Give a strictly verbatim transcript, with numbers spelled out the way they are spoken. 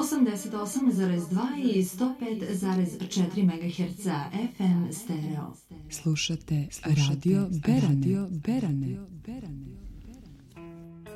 osamdeset osam zarez dva i sto pet zarez četiri megaherca F M stereo. Slušate Radio Berane. Radio Berane.